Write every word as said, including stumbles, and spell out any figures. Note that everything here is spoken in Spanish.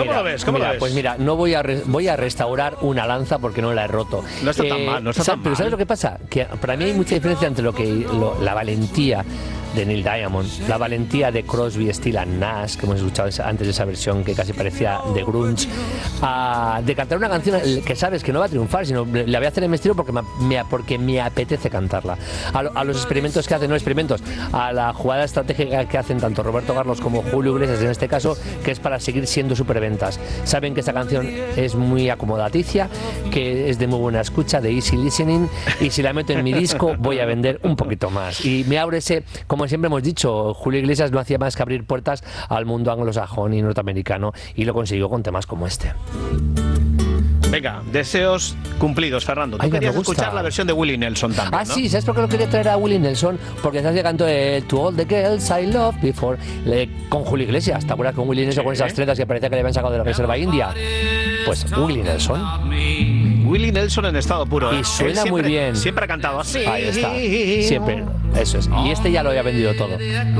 ¿Cómo mira, lo ves? ¿Cómo mira, lo ves? Pues mira, no voy a re, voy a restaurar una lanza porque no la he roto. No está tan mal, no está tan Pero mal. ¿sabes lo que pasa? Que para mí hay mucha diferencia entre lo que lo, la valentía de Neil Diamond, la valentía de Crosby, Stills and Nash, que hemos escuchado antes de esa versión que casi parecía de grunge, a, de cantar una canción que sabes que no va a triunfar, sino la voy a hacer en mi estilo porque me, porque me apetece cantarla. A, a los experimentos que hacen, no experimentos, a la jugada estratégica que hacen tanto Roberto Carlos como Julio Iglesias en este caso, que es para seguir siendo superventas. Saben que esta canción es muy acomodaticia, que es de muy buena escucha, de easy listening, y si la meto en mi disco voy a vender un poquito más. Y me abre ese, como siempre hemos dicho, Julio Iglesias no hacía más que abrir puertas al mundo anglosajón y norteamericano, y lo consiguió con temas como este. Venga, deseos cumplidos, Fernando. Tú Ay, querías me gusta. escuchar la versión de Willie Nelson también, Ah, ¿no? sí, ¿sabes por qué lo quería traer a Willie Nelson? Porque estás llegando el To All the Girls I Love Before le, con Julio Iglesias. ¿Te acuerdas con Willie Nelson, sí, con esas trenzas que parecía que le habían sacado de la reserva india? Pues Willie Nelson. Willie Nelson en estado puro. Y ¿eh? suena siempre, muy bien. Siempre ha cantado así. Ahí está. Siempre. Eso es. Y este ya lo había vendido todo.